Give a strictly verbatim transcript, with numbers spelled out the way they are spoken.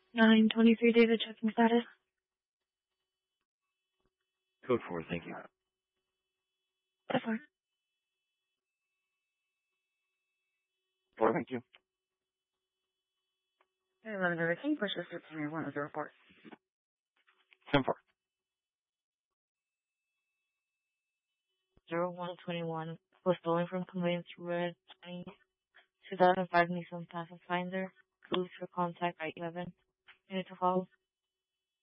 nine twenty-three, David, checking status. Code four, thank you. That's fine. Four, thank you. eleven thirteen, push this to three one with the report. ten four. Zero one twenty-one was stolen from conveyance red two thousand five Nissan Pathfinder. Clues for contact by eleven. Minute to follow.